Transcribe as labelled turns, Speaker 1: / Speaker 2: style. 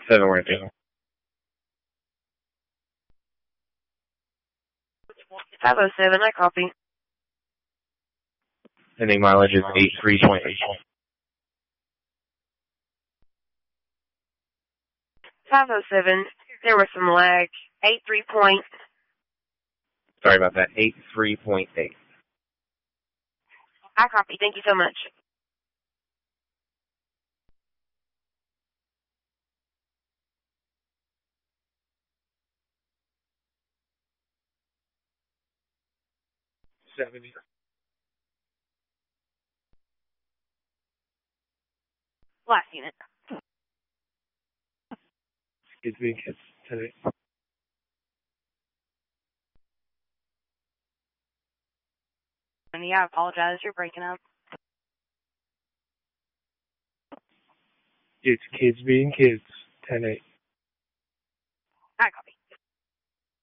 Speaker 1: 7 right there.
Speaker 2: 507, I copy.
Speaker 1: Ending mileage is 83.8.
Speaker 2: 507, there was some lag. 83 point.
Speaker 1: Sorry about that. 83.8.
Speaker 2: I copy. Thank you so much. Last unit.
Speaker 1: Kids being kids today.
Speaker 2: Yeah, I apologize. You're breaking up.
Speaker 1: It's kids being kids. 10-8.
Speaker 2: I copy.